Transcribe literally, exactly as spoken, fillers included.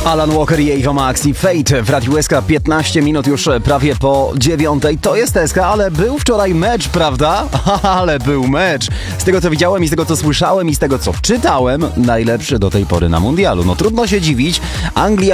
Alan Walker i Ava Max i Fate w Radiu S K, piętnaście minut już prawie po dziewiątej. To jest S K, ale był wczoraj mecz, prawda? Ale był mecz. Z tego co widziałem i z tego co słyszałem i z tego co czytałem, najlepszy do tej pory na mundialu. No trudno się dziwić. Anglia